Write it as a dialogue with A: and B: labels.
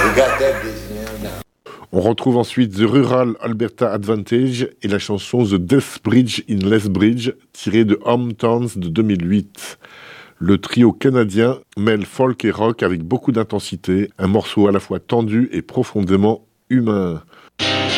A: On retrouve ensuite The Rural Alberta Advantage et la chanson The Death Bridge in Lethbridge, tirée de Hometowns de 2008. Le trio canadien mêle folk et rock avec beaucoup d'intensité, un morceau à la fois tendu et profondément humain.